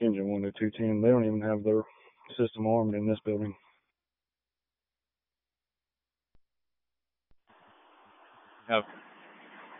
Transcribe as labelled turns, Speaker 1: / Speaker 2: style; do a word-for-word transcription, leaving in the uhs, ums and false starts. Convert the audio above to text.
Speaker 1: engine one to two ten. They don't even have their system armed in this building.
Speaker 2: Have